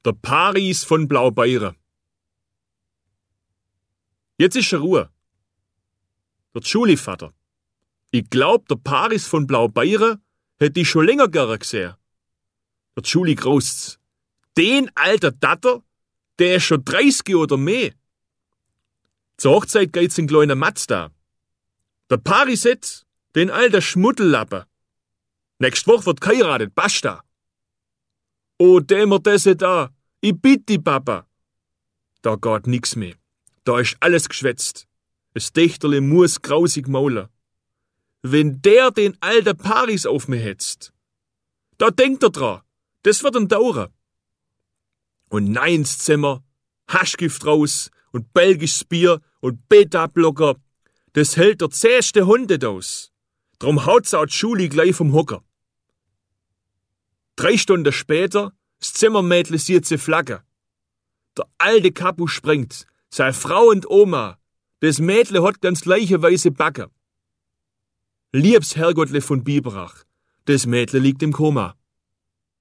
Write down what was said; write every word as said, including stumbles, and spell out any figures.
Der Paris von Blaubeire. Jetzt ist er Ruhe. Der Schuli-Vater. Ich glaub, der Paris von Blaubeire hätte ich schon länger gerne gesehen. Der Schuli großt's. Den alter Datter, der ist schon dreißig oder mehr. Zur Hochzeit geht's in kleiner Mazda. Der Paris jetzt, den alter Schmuddellappe. Nächst Woch wird geheiratet, basta. Oh, dämmer das da, ich bitt die Papa. Da geht nix mehr. Da ist alles geschwätzt. Das Dächterle muss grausig maulen. Wenn der den alten Paris auf mich hetzt, da denkt er dran, das wird ein dauern. Und nein ins Zimmer, Haschgift raus und belgisches Bier und Beta-Blocker, das hält der zähste Hund aus. Drum haut's auch die Schuli gleich vom Hocker. Drei Stunden später, das Zimmermädle sieht sie Flagge. Der alte Kapu springt, sei Frau und Oma, das Mädle hat ganz gleiche weiße Backe. Liebs Herrgottle von Biberach, das Mädle liegt im Koma.